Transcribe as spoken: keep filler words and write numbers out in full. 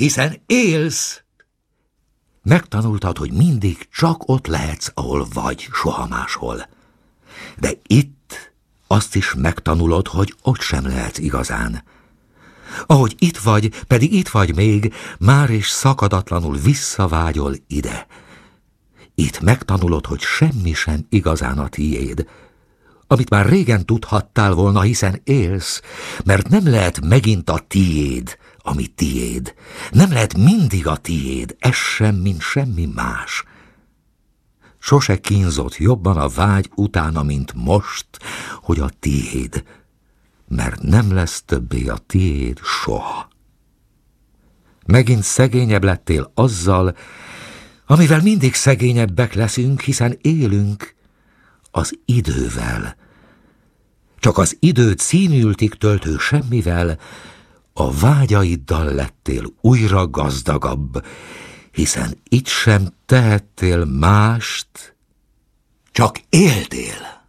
hiszen élsz. Megtanultad, hogy mindig csak ott lehetsz, ahol vagy, soha máshol. De itt azt is megtanulod, hogy ott sem lehetsz igazán. Ahogy itt vagy, pedig itt vagy még, már is szakadatlanul visszavágyol ide. Itt megtanulod, hogy semmi sem igazán a tiéd, amit már régen tudhattál volna, hiszen élsz, mert nem lehet megint a tiéd, ami tiéd. Nem lehet mindig a tiéd, ez sem, mint semmi más. Sose kínzott jobban a vágy utána, mint most, hogy a tiéd, mert nem lesz többé a tiéd soha. Megint szegényebb lettél azzal, amivel mindig szegényebbek leszünk, hiszen élünk az idővel. Csak az időt színültig töltő semmivel, a vágyaiddal lettél újra gazdagabb, hiszen itt sem tehettél mást, csak éltél.